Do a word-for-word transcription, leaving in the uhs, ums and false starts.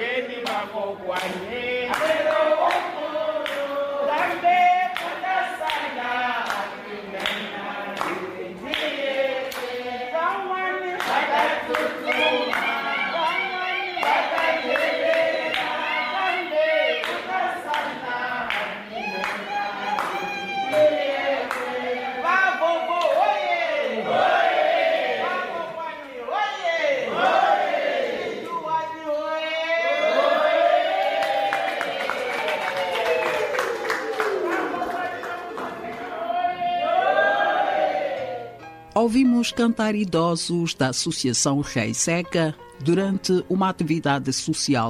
Ouvimos cantar idosos da Associação Rei Seca durante uma atividade social